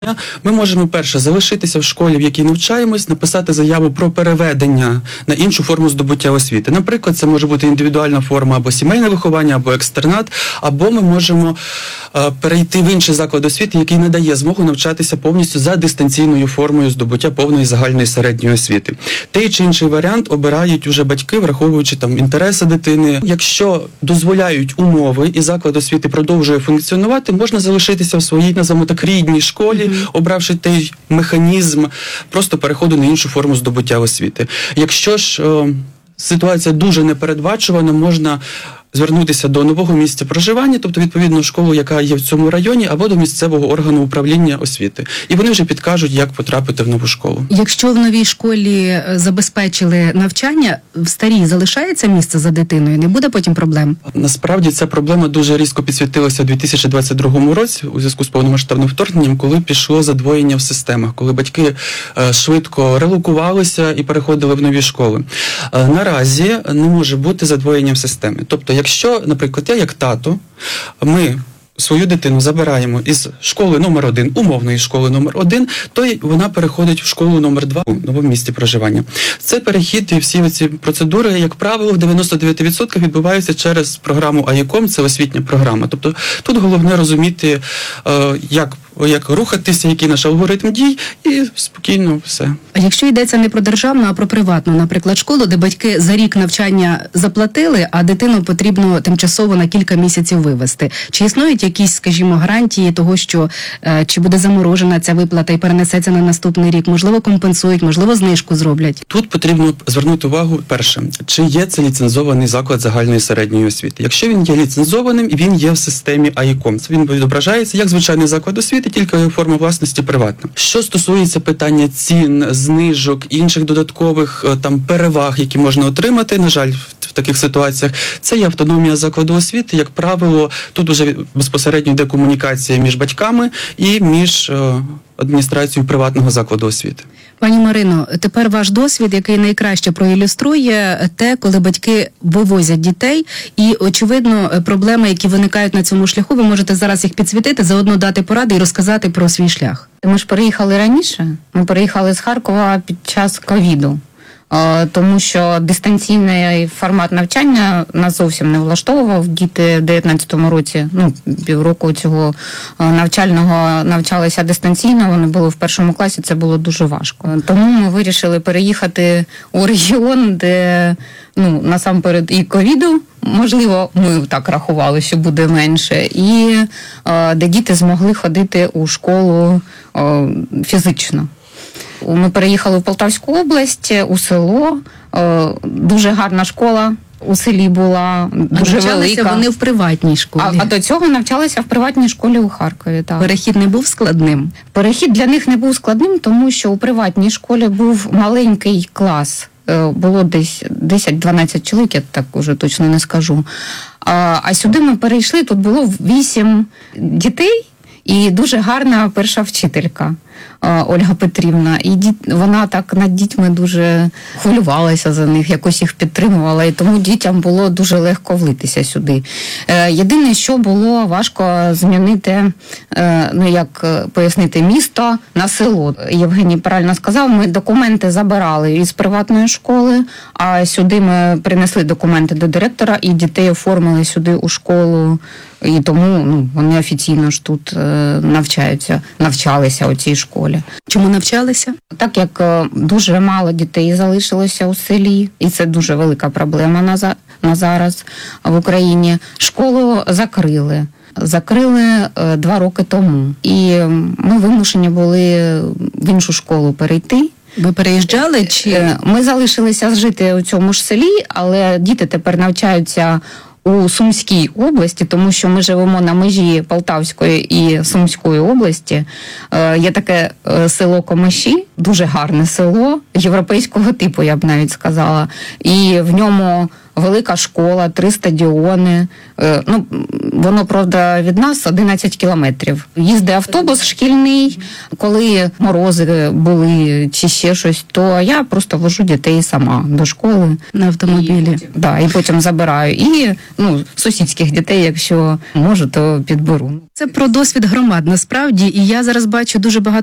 Ми можемо, перше, залишитися в школі, в якій навчаємось, написати заяву про переведення на іншу форму здобуття освіти. Наприклад, це може бути індивідуальна форма або сімейне виховання, або екстернат, або ми можемо перейти в інший заклад освіти, який не дає змогу навчатися повністю за дистанційною формою здобуття повної загальної середньої освіти. Той чи інший варіант обирають уже батьки, враховуючи там інтереси дитини. Якщо дозволяють умови і заклад освіти продовжує функціонувати, можна залишитися в своїй, називаємо так, рідній школі, обравши той механізм просто переходу на іншу форму здобуття освіти. Якщо ж ситуація дуже непередбачувана, можна звернутися до нового місця проживання, тобто відповідно школу, яка є в цьому районі, або до місцевого органу управління освіти. І вони вже підкажуть, як потрапити в нову школу. Якщо в новій школі забезпечили навчання, в старій залишається місце за дитиною, не буде потім проблем? Насправді ця проблема дуже різко підсвітилася у 2022 році у зв'язку з повномасштабним вторгненням, коли пішло задвоєння в системах, коли батьки швидко релокувалися і переходили в нові школи. Наразі не може бути задвоєння в системі. Тобто, якщо, наприклад, я як тато, ми свою дитину забираємо із школи номер 1, умовної школи номер 1, то вона переходить в школу номер 2 у новому місці проживання. Це перехід і всі ці процедури, як правило, в 99% відбуваються через програму АЄКОМ, це освітня програма. Тобто тут головне розуміти, як рухатися, який наш алгоритм дій, і спокійно все. А якщо йдеться не про державну, а про приватну, наприклад, школу, де батьки за рік навчання заплатили, а дитину потрібно тимчасово на кілька місяців вивезти. Чи існують якісь, скажімо, гарантії того, що чи буде заморожена ця виплата і перенесеться на наступний рік? Можливо, компенсують, можливо, знижку зроблять? Тут потрібно звернути увагу, перше, чи є це ліцензований заклад загальної середньої освіти. Якщо він є ліцензованим, і він є в системі АЄКОМ, це він відображається як звичайний заклад освіти, тільки форма власності приватна. Що стосується питання цін, знижок, інших додаткових переваг, які можна отримати, на жаль, в таких ситуаціях, це є автономія закладу освіти. Як правило, тут уже безпосередньо йде комунікація між батьками і між адміністрацією приватного закладу освіти. Пані Марино, тепер ваш досвід, який найкраще проілюструє те, коли батьки вивозять дітей, і, очевидно, проблеми, які виникають на цьому шляху, ви можете зараз їх підсвітити, заодно дати поради і розказати про свій шлях. Ми ж переїхали раніше, ми переїхали з Харкова під час ковіду. Тому що дистанційний формат навчання нас зовсім не влаштовував. Діти в 2019 році, півроку цього навчального навчалися дистанційно, вони були в першому класі, це було дуже важко. Тому ми вирішили переїхати у регіон, де, насамперед і ковіду, можливо, ми так рахували, що буде менше, і де діти змогли ходити у школу фізично. Ми переїхали в Полтавську область, у село. Дуже гарна школа у селі була, дуже велика. Навчалися вони в приватній школі. А до цього навчалися в приватній школі у Харкові. Так. Перехід не був складним? Перехід для них не був складним, тому що у приватній школі був маленький клас. Було десь 10-12 чоловік, я так уже точно не скажу. А сюди ми перейшли, тут було 8 дітей і дуже гарна перша вчителька. Ольга Петрівна, і вона так над дітьми дуже хвилювалася за них, якось їх підтримувала, і тому дітям було дуже легко влитися сюди. Єдине, що було важко змінити, як пояснити, місто на село. Євгеній правильно сказав, ми документи забирали із приватної школи, а сюди ми принесли документи до директора, і дітей оформили сюди у школу, і тому вони офіційно ж тут навчалися у цій школі. Чому навчалися? Так як дуже мало дітей залишилося у селі, і це дуже велика проблема на зараз в Україні. Школу закрили. Закрили 2 роки тому. І ми вимушені були в іншу школу перейти. Ви переїжджали? Чи ми залишилися жити у цьому ж селі, але діти тепер навчаються у Сумській області, тому що ми живемо на межі Полтавської і Сумської області. Є таке село Комиші, дуже гарне село, європейського типу, я б навіть сказала. І в ньому велика школа, 3 стадіони. Ну, воно, правда, від нас 11 кілометрів. Їздить автобус шкільний, коли морози були чи ще щось, то я просто вожу дітей сама до школи. На автомобілі. І потім забираю. І сусідських дітей, якщо можу, то підберу. Це про досвід громад насправді, і я зараз бачу дуже багато